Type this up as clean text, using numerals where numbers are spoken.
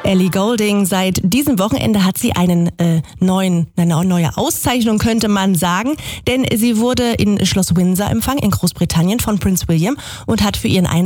Ellie Goulding, seit diesem Wochenende hat sie eine neue Auszeichnung, könnte man sagen, denn sie wurde in Schloss Windsor empfangen in Großbritannien von Prinz William und hat für ihren